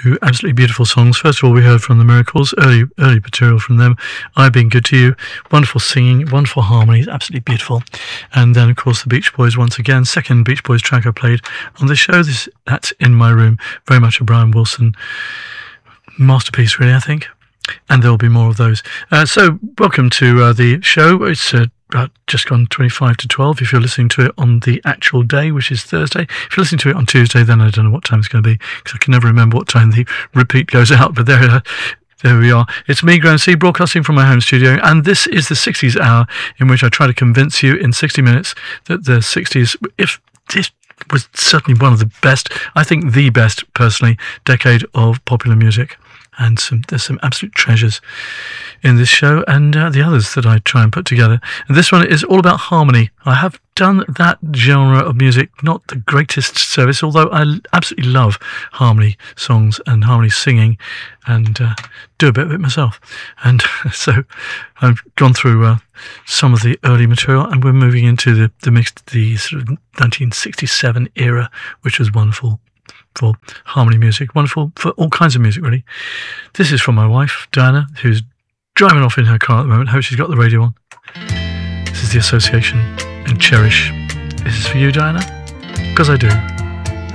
Two absolutely beautiful songs. First of all, we heard from the Miracles, early material from them. I've Been Good to You. Wonderful singing, wonderful harmonies, absolutely beautiful. And then, of course, the Beach Boys once again. Second Beach Boys track I played on this show. That's In My Room. Very much a Brian Wilson masterpiece, really, I think. And there'll be more of those. So, welcome to the show. It's just gone 25 to 12 if you're listening to it on the actual day, which is Thursday. If you're listening to it on Tuesday, then I don't know what time it's going to be, because I can never remember what time the repeat goes out. But there we are. It's me, Graham C, broadcasting from my home studio, and this is the 60s hour, in which I try to convince you in 60 minutes that the 60s, if this was certainly one of the best, I think the best, personally, decade of popular music. And there's some absolute treasures in this show, and the others that I try and put together. And this one is all about harmony. I have done that genre of music not the greatest service, although I absolutely love harmony songs and harmony singing, and do a bit of it myself. And so I've gone through some of the early material, and we're moving into the sort of 1967 era, which was wonderful for harmony music, wonderful for all kinds of music, really. This is from my wife, Diana, who's driving off in her car at the moment. Hope she's got the radio on. This is The Association and Cherish. This is for you, Diana, because I do.